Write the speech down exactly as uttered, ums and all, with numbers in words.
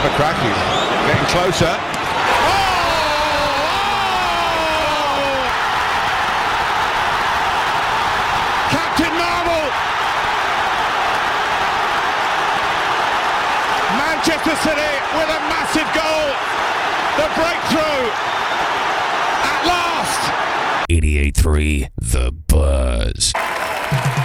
have a crack. He's getting closer. Captain Marvel! Manchester City with a massive goal. The breakthrough at last. eighty-eight point three The Buzz.